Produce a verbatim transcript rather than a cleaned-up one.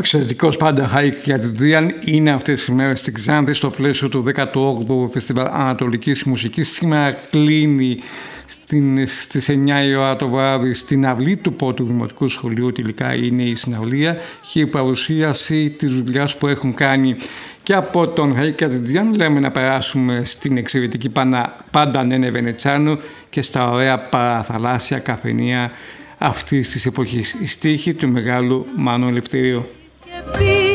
εξαιρετικός πάντα Χάικ Κατζητζίαν είναι αυτές τις μέρες στην Ξάνθη στο πλαίσιο του δέκατου όγδοου Φεστιβάλ Ανατολικής Μουσικής. Σήμερα κλείνει στην, στις εννιά η ώρα το βράδυ στην αυλή του πρώτου Δημοτικού Σχολείου. Τελικά είναι η συναυλία και η παρουσίαση της δουλειάς που έχουν κάνει. Και από τον Χάικ Κατζητζίαν λέμε να περάσουμε στην εξαιρετική πάντα Νένε Βενετσάνου και στα ωραία παραθαλάσσια καφενεία αυτής της εποχής. Η στίχη του μεγάλου Μάνου Ελευθερίου.